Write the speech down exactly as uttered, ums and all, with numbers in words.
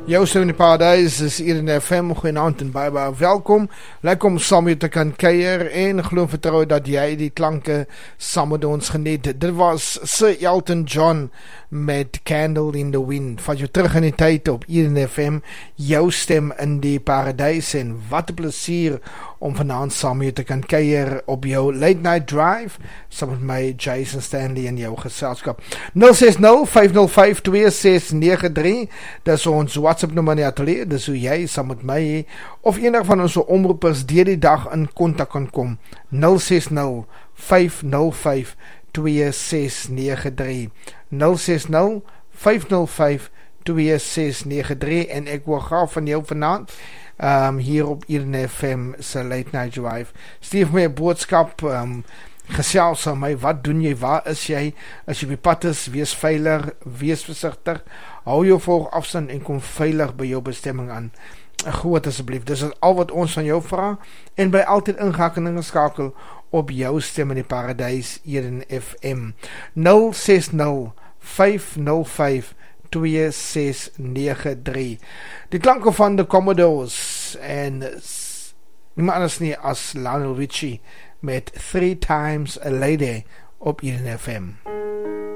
Jou stem in die paradijs is hier in de F M, goeienaand en baie baie welkom. Lekker om saam met te kan kuier en glo en vertrou dat jy die klanke saam met ons geniet. Dit was Sir Elton John met Candle in the Wind. Vat jou terug in die tyd op hier in de F M, jou stem in die paradijs en wat 'n plesier om vanaand saam met te kan kuier op jou Late Night Drive, saam met my Jason Stanley in jou geselskap. nul ses nul vyf nul vyf twee ses nege drie, dit is ons WhatsApp nummer in die atelier, dis hoe jy saam met my of enig van ons omroepers deur die dag in kontak kan kom. nul ses nul vyf nul vyf twee ses nege drie nul ses nul vyf nul vyf twee ses nege drie en ek wil graag van jou vanaand um, hier op I R N F M se Late Night Drive. Stuur my 'n boodskap, um, gesels aan my, wat doen jy, waar is jy, as jy op die pad is, wees veilig, wees versigtig, hou jou volg afstand en kom veilig by jou bestemming aan. Groot asseblief, dis al wat ons van jou vraag, en by altyd ingakeling en skakel op jou stem in die paradijs hier in F M. nul ses nul vyf nul vyf twee ses nege drie. Die klanke van de Commodores en niemand anders nie as Lionel Richie met Three Times a Lady op I R N F M.